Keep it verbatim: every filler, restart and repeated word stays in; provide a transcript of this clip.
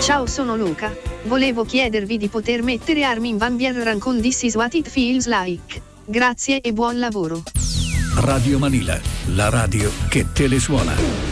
Ciao, sono Luca. Volevo chiedervi di poter mettere Armin van Buuren con This Is What It Feels Like. Grazie e buon lavoro. Radio Manila, la radio che te le suona.